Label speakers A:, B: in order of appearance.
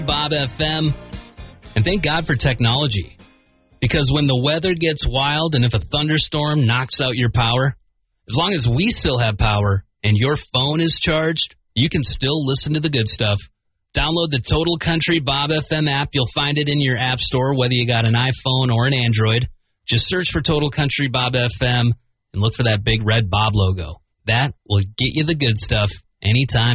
A: Bob FM. And thank God for technology. Because when the weather gets wild and if a thunderstorm knocks out your power, as long as we still have power and your phone is charged, you can still listen to the good stuff. Download the Total Country Bob FM app. You'll find it in your app store, whether you got an iPhone or an Android. Just search for Total Country Bob FM and look for that big red Bob logo. That will get you the good stuff anytime.